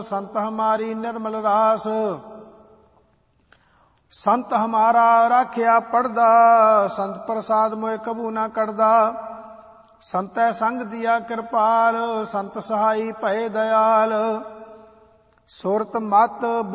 संत हमारी निर्मल रास। संत हमारा राखिया पड़दा, संत प्रसाद मोए कबू ना करदा। संतै संग दिया कृपाल, संत सहाई भय दयाल। सुरत मत